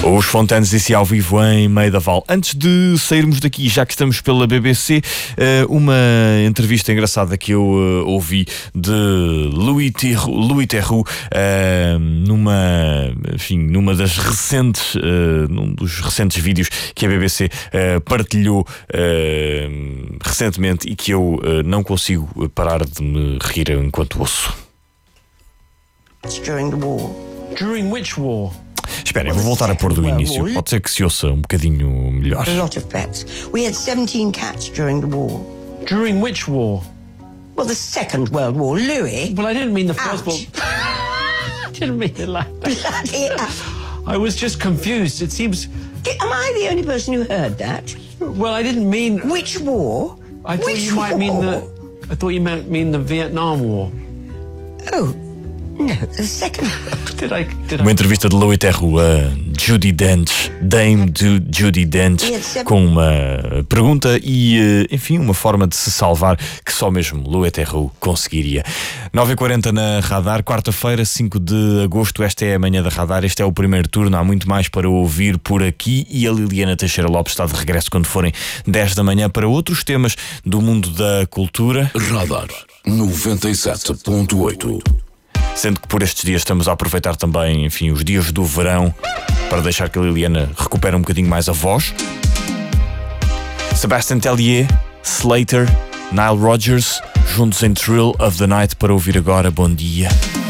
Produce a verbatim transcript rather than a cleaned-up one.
Os Fontaines disse ao vivo em Meidaval. Antes de sairmos daqui, já que estamos pela B B C, uma entrevista engraçada que eu ouvi de Louis Theroux, Louis Theroux numa, enfim, numa das recentes, num dos recentes vídeos que a B B C partilhou recentemente e que eu não consigo parar de me rir enquanto ouço. During the war. During which war? Espera, eu vou voltar a pôr do início. Pode ser que se ouça um bocadinho melhor. A lot of pets. We had seventeen cats during the war. During which war? Well, the Second World War. Louis. Well, I didn't mean the first Ouch. war. I didn't mean it like that. Bloody hell. I was just confused. It seems. Am I the only person who heard that? Well, I didn't mean. Which war? I thought Which you might war? mean the. I thought you might mean the Vietnam War. Oh, no, the Second. Did I? Did Uma I? entrevista de Louis Theroux a Judi Dench, Dame de Judi Dench, com uma pergunta e, enfim, uma forma de se salvar que só mesmo Louis Theroux conseguiria. nove e quarenta na Radar, quarta-feira, cinco de agosto. Esta é a manhã da Radar, este é o primeiro turno. Há muito mais para ouvir por aqui e a Liliana Teixeira Lopes está de regresso quando forem dez da manhã para outros temas do mundo da cultura. Radar noventa e sete ponto oito. Sendo que por estes dias estamos a aproveitar também, enfim, os dias do verão para deixar que a Liliana recupere um bocadinho mais a voz. Sébastien Tellier, Slater, Nile Rodgers, juntos em Thrill of the Night para ouvir agora. Bom dia.